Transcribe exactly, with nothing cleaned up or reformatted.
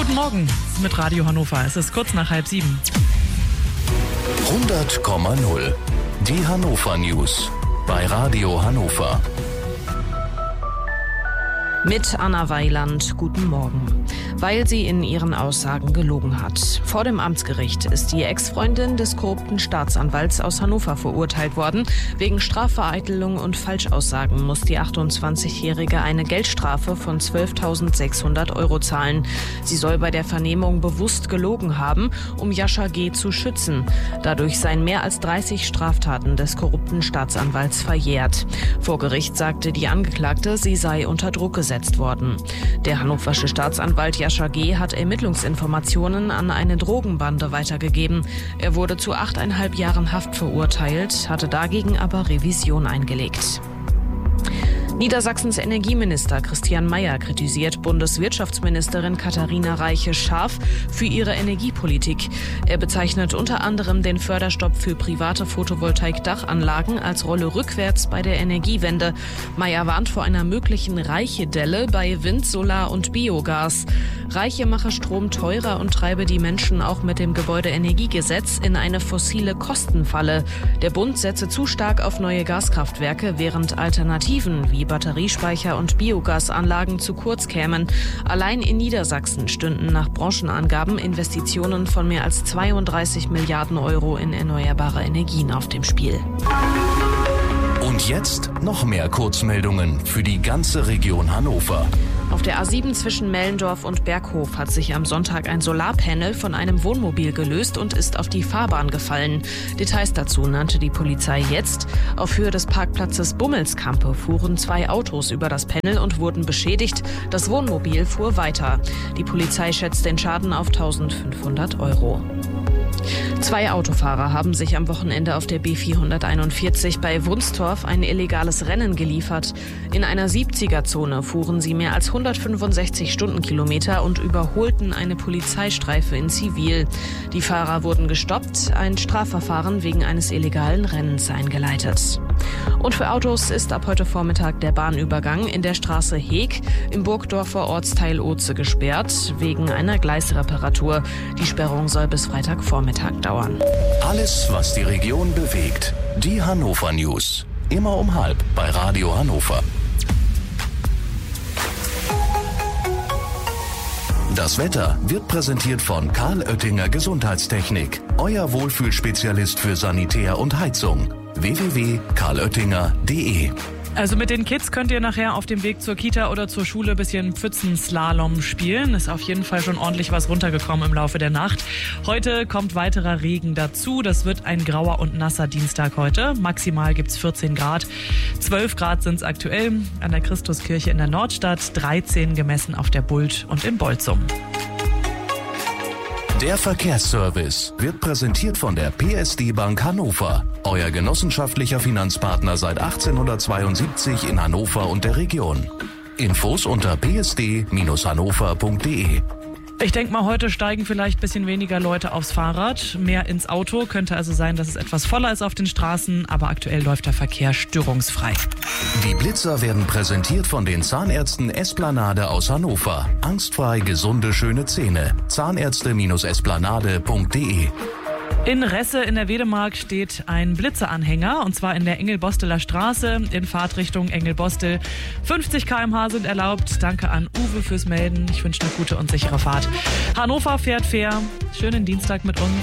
Guten Morgen mit Radio Hannover. Es ist kurz nach halb sieben. hundert Komma null. Die Hannover News bei Radio Hannover. Mit Anna Weiland, guten Morgen. Weil sie in ihren Aussagen gelogen hat. Vor dem Amtsgericht ist die Ex-Freundin des korrupten Staatsanwalts aus Hannover verurteilt worden. Wegen Strafvereitelung und Falschaussagen muss die achtundzwanzigjährige eine Geldstrafe von zwölftausendsechshundert Euro zahlen. Sie soll bei der Vernehmung bewusst gelogen haben, um Jascha G. zu schützen. Dadurch seien mehr als dreißig Straftaten des korrupten Staatsanwalts verjährt. Vor Gericht sagte die Angeklagte, sie sei unter Druck gesetzt worden. Der hannoversche Staatsanwalt Jascha G. hat Ermittlungsinformationen an eine Drogenbande weitergegeben. Er wurde zu achteinhalb Jahren Haft verurteilt, hatte dagegen aber Revision eingelegt. Niedersachsens Energieminister Christian Mayer kritisiert Bundeswirtschaftsministerin Katharina Reiche scharf für ihre Energiepolitik. Er bezeichnet unter anderem den Förderstopp für private Photovoltaik-Dachanlagen als Rolle rückwärts bei der Energiewende. Mayer warnt vor einer möglichen Reiche-Delle bei Wind, Solar und Biogas. Reiche mache Strom teurer und treibe die Menschen auch mit dem Gebäudeenergiegesetz in eine fossile Kostenfalle. Der Bund setze zu stark auf neue Gaskraftwerke, während Alternativen wie Batteriespeicher und Biogasanlagen zu kurz kämen. Allein in Niedersachsen stünden nach Branchenangaben Investitionen von mehr als zweiunddreißig Milliarden Euro in erneuerbare Energien auf dem Spiel. Und jetzt noch mehr Kurzmeldungen für die ganze Region Hannover. Auf der A sieben zwischen Mellendorf und Berghof hat sich am Sonntag ein Solarpanel von einem Wohnmobil gelöst und ist auf die Fahrbahn gefallen. Details dazu nannte die Polizei jetzt. Auf Höhe des Parkplatzes Bummelskampe fuhren zwei Autos über das Panel und wurden beschädigt. Das Wohnmobil fuhr weiter. Die Polizei schätzt den Schaden auf eintausendfünfhundert Euro. Zwei Autofahrer haben sich am Wochenende auf der B vierhunderteinundvierzig bei Wunstorf ein illegales Rennen geliefert. In einer siebziger-Zone fuhren sie mehr als hundertfünfundsechzig Stundenkilometer und überholten eine Polizeistreife in Zivil. Die Fahrer wurden gestoppt, ein Strafverfahren wegen eines illegalen Rennens eingeleitet. Und für Autos ist ab heute Vormittag der Bahnübergang in der Straße Heeg im Burgdorfer Ortsteil Oze gesperrt, wegen einer Gleisreparatur. Die Sperrung soll bis Freitagvormittag dauern. Alles, was die Region bewegt. Die Hannover News. Immer um halb bei Radio Hannover. Das Wetter wird präsentiert von Karl Oettinger Gesundheitstechnik. Euer Wohlfühlspezialist für Sanitär und Heizung. w w w punkt karl oettinger punkt d e. Also mit den Kids könnt ihr nachher auf dem Weg zur Kita oder zur Schule ein bisschen Pfützenslalom spielen. Ist auf jeden Fall schon ordentlich was runtergekommen im Laufe der Nacht. Heute kommt weiterer Regen dazu. Das wird ein grauer und nasser Dienstag heute. Maximal gibt's vierzehn Grad. zwölf Grad sind's aktuell an der Christuskirche in der Nordstadt. dreizehn gemessen auf der Bult und in Bolzum. Der Verkehrsservice wird präsentiert von der P S D Bank Hannover. Euer genossenschaftlicher Finanzpartner seit achtzehnhundertzweiundsiebzig in Hannover und der Region. Infos unter p s d Bindestrich hannover punkt d e. Ich denke mal, heute steigen vielleicht ein bisschen weniger Leute aufs Fahrrad, mehr ins Auto. Könnte also sein, dass es etwas voller ist auf den Straßen, aber aktuell läuft der Verkehr störungsfrei. Die Blitzer werden präsentiert von den Zahnärzten Esplanade aus Hannover. Angstfrei gesunde, schöne Zähne. Zahnärzte Esplanade punkt d e. In Resse in der Wedemark steht ein Blitzeranhänger, und zwar in der Engelbosteler Straße in Fahrtrichtung Engelbostel. fünfzig Kilometer pro Stunde sind erlaubt. Danke an Uwe fürs Melden. Ich wünsche eine gute und sichere Fahrt. Hannover fährt fair. Schönen Dienstag mit uns.